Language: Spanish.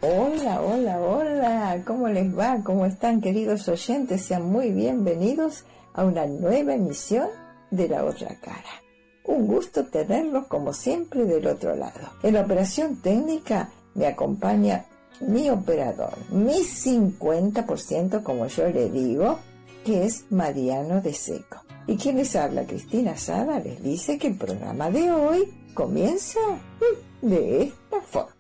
Hola, hola, hola, ¿cómo les va? ¿Cómo están, queridos oyentes? Sean muy bienvenidos a una nueva emisión de La Otra Cara. Un gusto tenerlos como siempre del otro lado. En la operación técnica me acompaña mi operador, mi 50%, como yo le digo, que es Mariano de Seco. Y quien les habla, Cristina Sada, les dice que el programa de hoy comienza de esta forma.